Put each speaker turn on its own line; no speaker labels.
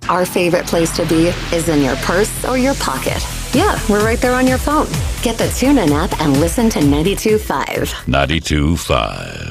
Our favorite place to be is in your purse or your pocket. Yeah, we're right there on your phone. Get the TuneIn app and listen to 92.5.
92.5.